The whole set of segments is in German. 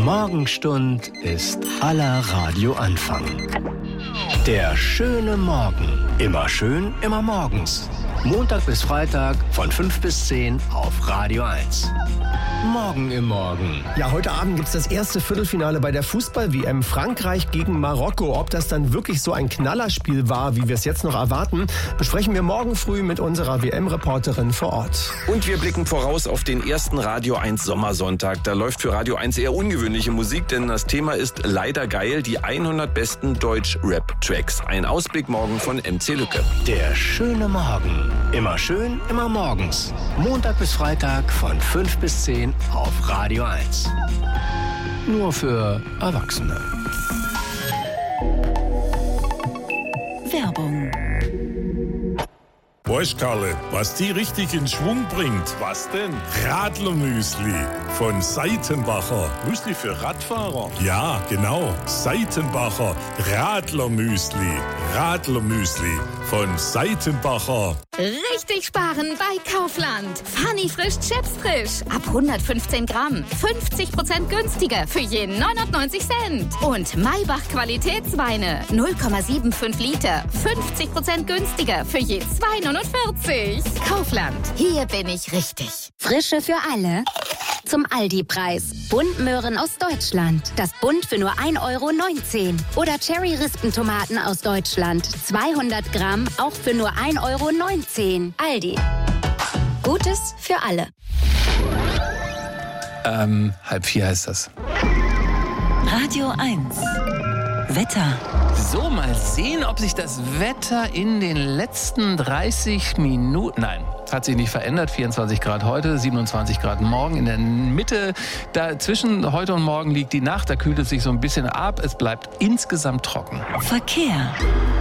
Morgenstund ist aller Radioanfang. Der schöne Morgen. Immer schön, immer morgens. Montag bis Freitag von 5 bis 10 auf Radio 1. Morgen im Morgen. Ja, heute Abend gibt es das erste Viertelfinale bei der Fußball-WM Frankreich gegen Marokko. Ob das dann wirklich so ein Knallerspiel war, wie wir es jetzt noch erwarten, besprechen wir morgen früh mit unserer WM-Reporterin vor Ort. Und wir blicken voraus auf den ersten Radio 1 Sommersonntag. Da läuft für Radio 1 eher ungewöhnliche Musik, denn das Thema ist leider geil, die 100 besten Deutsch-Rap-Tracks. Ein Ausblick morgen von MC Lücke. Der schöne Morgen. Immer schön, immer morgens. Montag bis Freitag von 5 bis 10 auf Radio 1. Nur für Erwachsene. Werbung. Weißt, Karle, was die richtig in Schwung bringt? Was denn? Radlermüsli von Seitenbacher. Müsli für Radfahrer? Ja, genau. Seitenbacher Radlermüsli. Radlermüsli von Seitenbacher. Richtig sparen bei Kaufland. Funny frisch, Chips frisch. Ab 115 Gramm. 50% günstiger für je 99 Cent. Und Maybach Qualitätsweine. 0,75 Liter. 50% günstiger für je 2,49. Kaufland. Hier bin ich richtig. Frische für alle. Zum Aldi-Preis. Buntmöhren aus Deutschland. Das Bund für nur 1,19 €. Oder Cherry-Rispentomaten aus Deutschland. 200 Gramm, auch für nur 1,19 €. Aldi. Gutes für alle. 3:30 heißt das. Radio 1. Wetter. So, mal sehen, ob sich das Wetter in den letzten 30 Minuten... Nein, hat sich nicht verändert. 24 Grad heute, 27 Grad morgen. In der Mitte, da zwischen heute und morgen liegt die Nacht. Da kühlt es sich so ein bisschen ab. Es bleibt insgesamt trocken. Verkehr.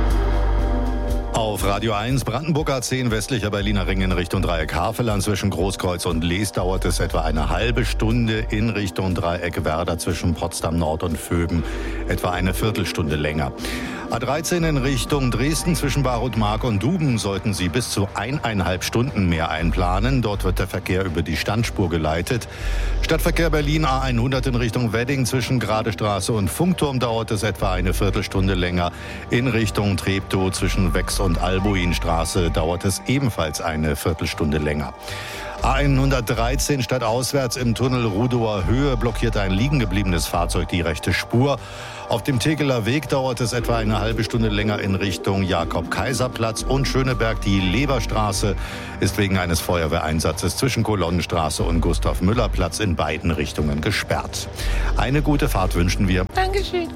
Auf Radio 1 Brandenburger A10 westlicher Berliner Ring in Richtung Dreieck Havelland zwischen Großkreuz und Lees dauert es etwa eine halbe Stunde, in Richtung Dreieck Werder zwischen Potsdam Nord und Vöben etwa eine Viertelstunde länger. A13 in Richtung Dresden zwischen Barutmark und Duben sollten Sie bis zu 1,5 Stunden mehr einplanen. Dort wird der Verkehr über die Standspur geleitet. Stadtverkehr Berlin A100 in Richtung Wedding zwischen Gradestraße und Funkturm dauert es etwa eine Viertelstunde länger. In Richtung Treptow zwischen Wex und Albuinstraße dauert es ebenfalls eine Viertelstunde länger. A113 stadtauswärts im Tunnel Rudower Höhe blockiert ein liegen gebliebenes Fahrzeug die rechte Spur. Auf dem Tegeler Weg dauert es etwa eine halbe Stunde länger in Richtung Jakob-Kaiser-Platz und Schöneberg. Die Leberstraße ist wegen eines Feuerwehreinsatzes zwischen Kolonnenstraße und Gustav-Müller-Platz in beiden Richtungen gesperrt. Eine gute Fahrt wünschen wir. Dankeschön.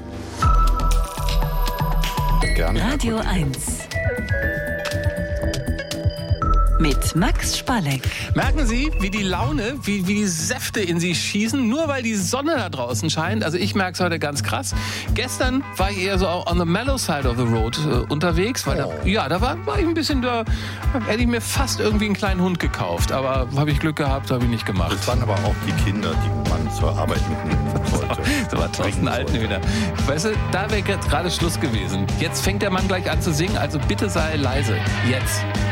Gerne. Radio 1. Mit Max Spalleck. Merken Sie, wie die Laune, wie die Säfte in Sie schießen, nur weil die Sonne da draußen scheint? Also ich merke es heute ganz krass. Gestern war ich eher so on the mellow side of the road unterwegs, weil da war ich ein bisschen, da hätte ich mir fast irgendwie einen kleinen Hund gekauft, aber habe ich Glück gehabt, habe ich nicht gemacht. Das waren aber auch die Kinder, die man zur Arbeit mitnehmen sollte. So war Thorsten Alten wieder. Weißt du, da wäre gerade Schluss gewesen. Jetzt fängt der Mann gleich an zu singen, also bitte sei leise. Jetzt.